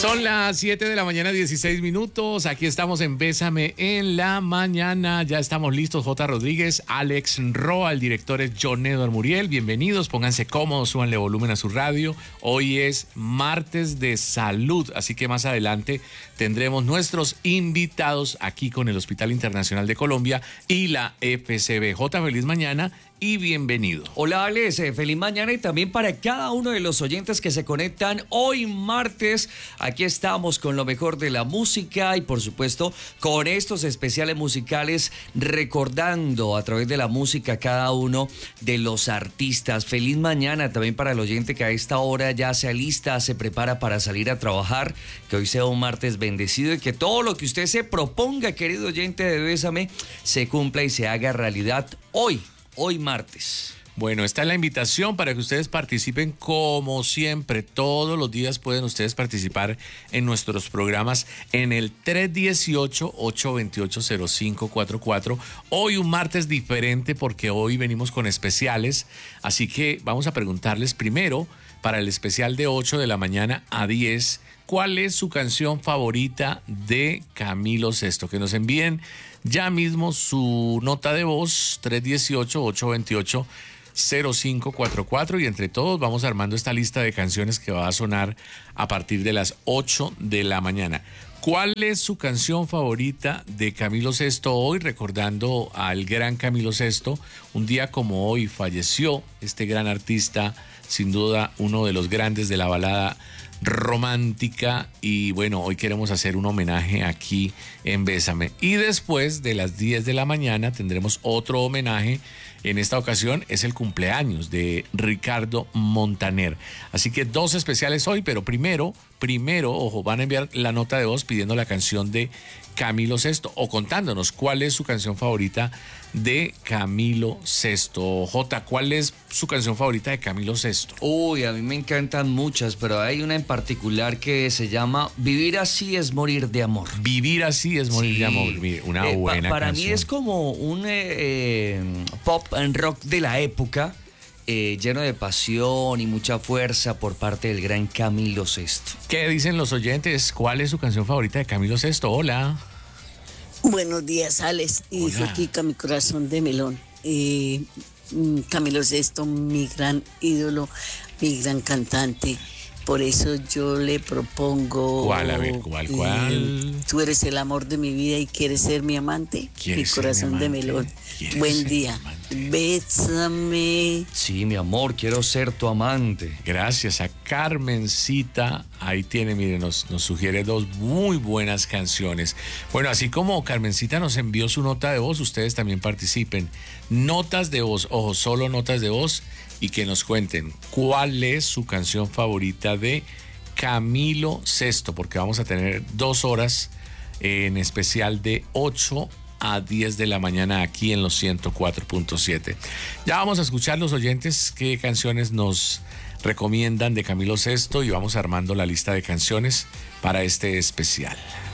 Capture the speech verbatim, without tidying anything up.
Son las siete de la mañana, dieciséis minutos. Aquí estamos en Bésame en la Mañana. Ya estamos listos. J. Rodríguez, Alex Roa, el director es John Edward Muriel. Bienvenidos, pónganse cómodos, súbanle volumen a su radio. Hoy es martes de salud, así que más adelante tendremos nuestros invitados aquí con el Hospital Internacional de Colombia y la F C B. J, feliz mañana y bienvenido. Hola Alex, eh, feliz mañana y también para cada uno de los oyentes que se conectan hoy martes. Aquí estamos con lo mejor de la música y por supuesto con estos especiales musicales recordando a través de la música cada uno de los artistas. Feliz mañana también para el oyente que a esta hora ya se alista, se prepara para salir a trabajar, que hoy sea un martes bendecido y que todo lo que usted se proponga, querido oyente de Bésame, se cumpla y se haga realidad hoy. Hoy martes. Bueno, esta es la invitación para que ustedes participen como siempre. Todos los días pueden ustedes participar en nuestros programas en el tres uno ocho, ocho dos ocho, cero cinco cuatro cuatro. Hoy un martes diferente porque hoy venimos con especiales. Así que vamos a preguntarles primero, para el especial de ocho de la mañana a diez, ¿cuál es su canción favorita de Camilo Sesto? Que nos envíen ya mismo su nota de voz, tres uno ocho, ocho dos ocho, cero cinco cuatro cuatro, y entre todos vamos armando esta lista de canciones que va a sonar a partir de las ocho de la mañana. ¿Cuál es su canción favorita de Camilo Sesto hoy? Recordando al gran Camilo Sesto, un día como hoy falleció este gran artista, sin duda uno de los grandes de la balada romántica, y bueno, hoy queremos hacer un homenaje aquí en Bésame. Y después de las diez de la mañana tendremos otro homenaje. En esta ocasión es el cumpleaños de Ricardo Montaner. Así que dos especiales hoy, pero primero, primero, ojo, van a enviar la nota de voz pidiendo la canción de Camilo Sesto o contándonos cuál es su canción favorita de Camilo Sesto. J, ¿cuál es su canción favorita de Camilo Sesto? Uy, a mí me encantan muchas, pero hay una en particular que se llama Vivir así es morir de amor. Vivir así es morir Sí. de amor. Mire, una Eh, buena pa- para canción. mí es como un eh, eh, pop and rock de la época, eh, lleno de pasión y mucha fuerza por parte del gran Camilo Sesto. ¿Qué dicen los oyentes? ¿Cuál es su canción favorita de Camilo Sesto? Hola. Buenos días, Alex. Y dice Hola. Kika, mi corazón de melón. Eh, mm, Camilo Sesto, mi gran ídolo, mi gran cantante. Por eso yo le propongo... ¿Cuál? A ver, ¿cuál, cuál? Tú eres el amor de mi vida y quieres ser mi amante. Mi ¿Quieres ser corazón mi de amante? melón. ¿Quieres Buen ser día. mi amante? Bésame. Sí, mi amor, quiero ser tu amante. Gracias a Carmencita. Ahí tiene, mire, nos, nos sugiere dos muy buenas canciones. Bueno, así como Carmencita nos envió su nota de voz, ustedes también participen. Notas de voz, ojo, solo notas de voz, y que nos cuenten cuál es su canción favorita de Camilo Sesto, porque vamos a tener dos horas en especial de ocho a diez de la mañana aquí en los ciento cuatro punto siete. Ya vamos a escuchar los oyentes qué canciones nos recomiendan de Camilo Sesto y vamos armando la lista de canciones para este especial.